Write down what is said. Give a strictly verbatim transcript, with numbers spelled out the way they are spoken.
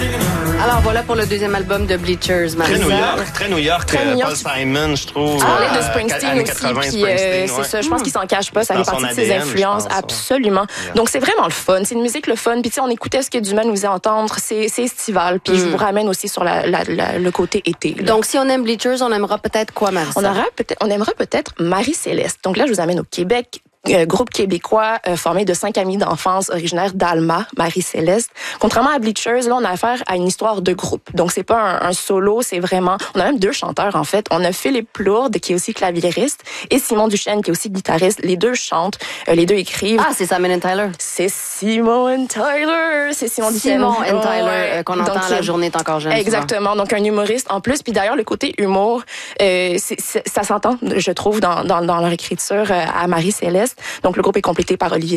Alors voilà pour le deuxième album de Bleachers, Marissa. Très New York, très New York, très New York. Paul Simon, je trouve. Tu parlais euh, de Springsteen années aussi, quatre-vingts, puis Springsteen, euh, c'est ouais. ça, je pense qu'il s'en cache pas, ça fait Dans son partie de ses A D N, influences, je pense, absolument. ouais. Donc c'est vraiment le fun, c'est une musique le fun, puis tu sais, on écoutait ce que Dumas nous faisait entendre, c'est, c'est estival, puis mm. je vous ramène aussi sur la, la, la, le côté été. Là. Donc si on aime Bleachers, on aimera peut-être quoi, Marissa? On, aura peut-être, on aimera peut-être Marie-Céleste. Donc là, je vous amène au Québec. Euh, groupe québécois euh, formé de cinq amis d'enfance originaires d'Alma, Marie-Céleste. Contrairement à Bleachers, là, on a affaire à une histoire de groupe. Donc, c'est pas un, un solo, c'est vraiment... On a même deux chanteurs, en fait. On a Philippe Lourde, qui est aussi claviériste, et Simon Duchesne, qui est aussi guitariste. Les deux chantent, euh, les deux écrivent. Ah, c'est Simon and Tyler. C'est Simon and Tyler. C'est Simon Duchesne. Simon and Tyler, ouais. euh, qu'on entend Donc, à La journée est encore jeune. Exactement. Souvent. Donc, un humoriste en plus. Puis d'ailleurs, le côté humour, euh, c'est, c'est, ça s'entend, je trouve, dans, dans, dans leur écriture euh, à Marie-Céleste. Donc, le groupe est complété par Olivier